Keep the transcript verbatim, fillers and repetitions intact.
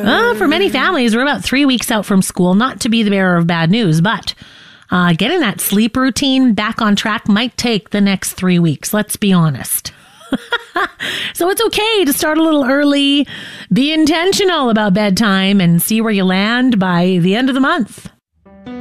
Uh, for many families, we're about three weeks out from school, not to be the bearer of bad news, but uh, getting that sleep routine back on track might take the next three weeks. Let's be honest. So it's okay to start a little early, be intentional about bedtime, and see where you land by the end of the month.